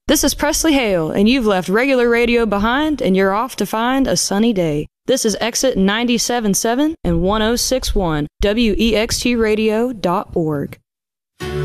This is Presley Hale, and you've left regular radio behind, and you're off to find a sunny day. This is Exit 97.7 and 106.1, WEXTradio.org.